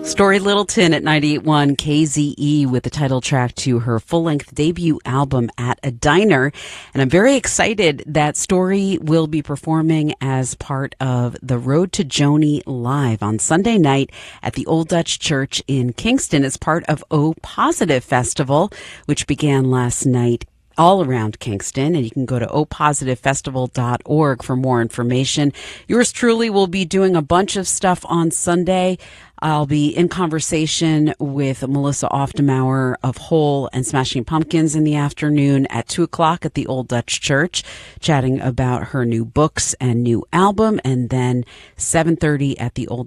Story Littleton at 98.1 KZE with the title track to her full-length debut album At a Diner. And I'm very excited that Story will be performing as part of the Road to Joni Live on Sunday night at the Old Dutch Church in Kingston as part of O Positive Festival, which began last night all around Kingston, and you can go to opositivefestival.org for more information. Yours truly will be doing a bunch of stuff on Sunday. I'll be in conversation with Melissa Oftemauer of Hole and Smashing Pumpkins in the afternoon at 2 o'clock at the Old Dutch Church, chatting about her new books and new album, and then 7:30 at the Old